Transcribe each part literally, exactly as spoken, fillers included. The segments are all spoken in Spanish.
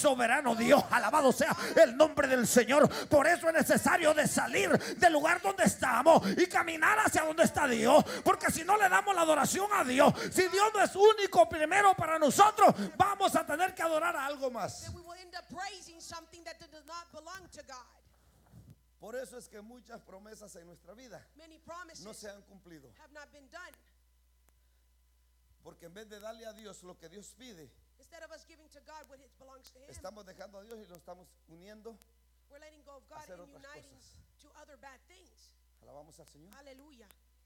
soberano Dios. Alabado sea el nombre del Señor. Por eso es necesario de salir del lugar donde estamos y caminar hacia donde está Dios. Porque si no le damos la adoración a Dios, si Dios no es único primero para nosotros, vamos a tener que adorar a algo más. Then we will end up praising something that does not belong to God. Por eso es que muchas promesas en nuestra vida Many promises no se han cumplido. have not been done. Porque en vez de darle a Dios lo que Dios pide, Instead of us giving to God what it belongs to Him, estamos dejando a Dios y lo estamos uniendo. we're letting go of God hacer and otras uniting cosas. to other bad things. Alabamos al Señor. Hallelujah.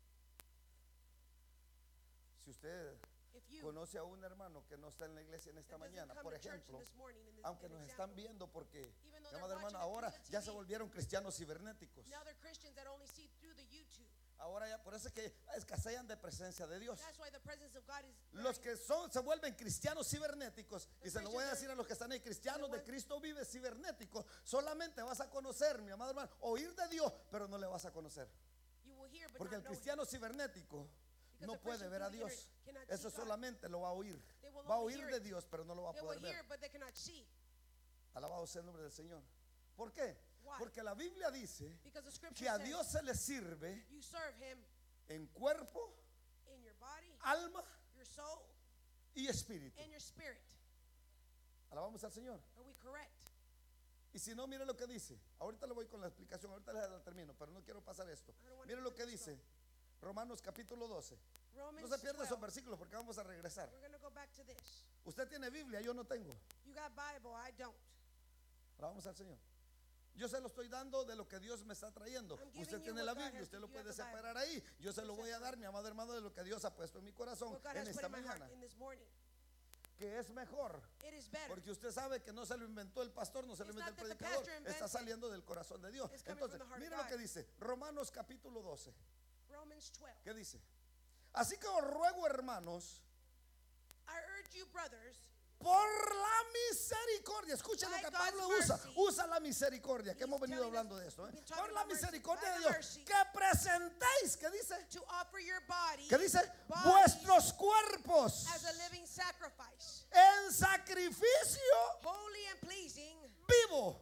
Si usted If you conoce a un hermano que no está en la iglesia en esta that doesn't mañana, come por to church ejemplo, this morning, in this, aunque an nos example, están viendo porque, even though mi they're amado hermano, watching ahora it through the ya se T V, volvieron cristianos cibernéticos. now they're Christians that only see through the YouTube. Ahora ya, por eso es que escasean de presencia de Dios. That's why the presence of God is Los very- que son se vuelven cristianos cibernéticos, y se lo voy a decir a los que están ahí, cristianos de Cristo vive cibernéticos, solamente vas a conocer, mi amado hermano, oír de Dios, pero no le vas a conocer. you will hear, but Porque el not know Him. cristiano cibernético Because no the puede person ver a through the Dios. internet cannot Eso see God. solamente lo va a oír. They will Va a only oír hear de it. Dios, pero no lo va a They will poder hear, ver. but they cannot see. Alabado sea el nombre del Señor. ¿Por qué? Why? Porque la Biblia dice Because the scripture que a says Dios se le sirve you serve Him en cuerpo, in your body, alma your soul, y espíritu. and your spirit. Alabamos al Señor. Are we correct? Y si no, mire lo que dice. Ahorita le voy con la explicación, ahorita le la termino, pero no quiero pasar esto. I don't want Mire to lo let que this dice Romanos capítulo doce. No Romans se pierda esos twelve. versículos porque vamos a regresar. We're going to go back to this. Usted tiene Biblia, yo no tengo. You got Bible, I don't. Alabamos al Señor. Yo se lo estoy dando de lo que Dios me está trayendo. I'm giving Usted you tiene what la God Biblia, has- usted lo you have puede the Bible. separar ahí. Yo se You lo voy a separate. dar, mi amado hermano, de lo que Dios ha puesto en mi corazón What God en has put esta in my heart mañana. in this morning. Que es mejor. It is better. Porque usted sabe que no se lo inventó el pastor, no se lo It's inventó el not that the predicador. pastor invented Está it. saliendo del corazón de Dios. It's coming from Entonces, the heart of mire lo God. que dice Romanos capítulo doce. Romans twelve. ¿Qué dice? Así que os ruego, hermanos, I urge you, brothers, por la misericordia. Escuchen lo By que God's Pablo usa. mercy. Usa la misericordia, que He's hemos venido telling us- hablando de esto. ¿eh? we've been talking Por la about mercy. misericordia By de the Dios, mercy. que presentéis, ¿qué dice? to offer your body ¿Qué dice? bodies Vuestros cuerpos as a living sacrifice, en sacrificio holy and pleasing vivo,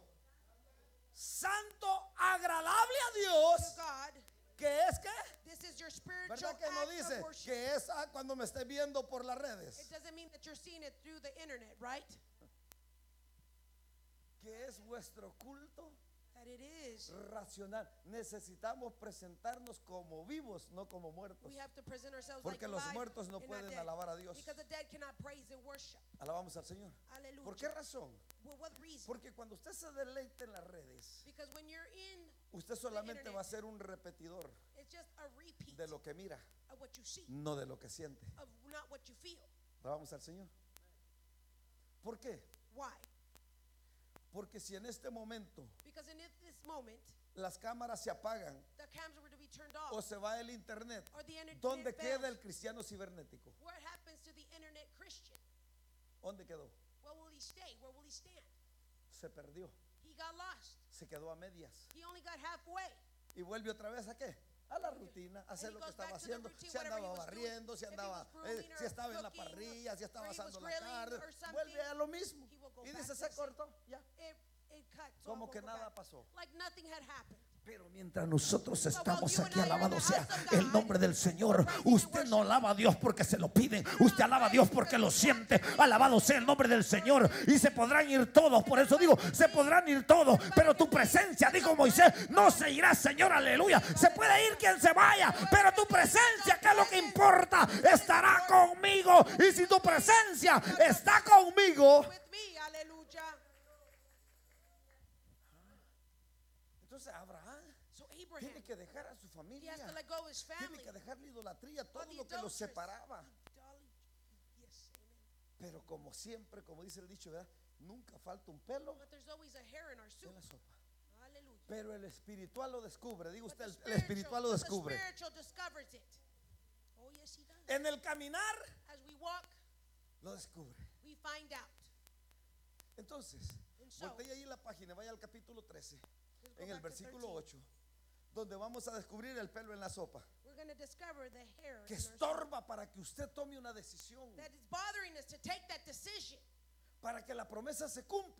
santo, agradable a Dios, to God. que es que, This is your spiritual ¿verdad que no act dice of worship. que es ah, cuando me esté viendo por las It redes? doesn't mean that you're seeing it through the internet, right? Que es vuestro culto That it is. racional. Necesitamos presentarnos como vivos, no como muertos. We have to present ourselves Porque like los alive muertos no and not pueden dead. alabar a Dios. Because the dead cannot praise and worship. Alabamos al Señor. Hallelujah. ¿Por qué razón? Well, what reason? Porque cuando usted se deleite en las redes, Because when you're in, usted solamente internet. va a ser un repetidor it's just a repeat de lo que mira, of what you see, no de lo que siente. of not what you feel. Alabamos al Señor. ¿Por qué? Why? Porque si en este momento Because in this moment, las cámaras se apagan the cameras were to be turned o off, se va el internet, or the internet ¿dónde fails. queda el cristiano cibernético? What happens to the internet Christian? ¿Dónde quedó? Where will he stay? Where will he stand? Se perdió, He got lost. se quedó a medias. He only got halfway. Y vuelve otra vez a qué? A la rutina, a hacer he lo que goes estaba back to the haciendo. routine, Si whatever he andaba was doing. barriendo, si If he andaba, was grooming eh, si or estaba en la cooking, parrilla, si estaba or he was asando la grilling carne, or something, vuelve a lo mismo. he will go Y back dice, to se the cortó, ya. It, it cuts Como off que over nada back. pasó. Like nothing had happened. Pero mientras nosotros estamos you and aquí, I are in alabado the sea house of el God, nombre del Señor. praising and Usted no worship. alaba a Dios porque se lo piden. Usted alaba a Dios porque lo siente. Alabado sea el nombre del Señor. Y se podrán ir todos. Por eso digo, se podrán ir todos. Pero tu presencia, dijo Moisés, no se irá, Señor. Aleluya. Se puede ir quien se vaya. Pero tu presencia, que es lo que importa, estará conmigo. Y si tu presencia está conmigo, With me, hallelujah. Entonces Abraham So Abraham, tiene que dejar a su he familia, has to let go of his tiene family. que dejar la idolatría, todo the lo que los adulterers. separaba. Dolly- Yes, amen. Pero como siempre, como dice el dicho, ¿verdad? Nunca falta un pelo But there's always a hair in our soup. en la sopa. Hallelujah. Pero el espiritual lo descubre, diga But usted, the el, el espiritual lo but the descubre. spiritual discovers it. Oh, yes, he does. En el caminar As we walk, lo descubre. we find out. Entonces, And so, voltee ahí la página, vaya al capítulo trece, let's go en el back to versículo thirteen. ocho, donde vamos a descubrir el pelo en la sopa, We're going to discover the hair que in our soup estorba para que usted tome una decisión, that is bothering us to take that decision para que la promesa se cumpla.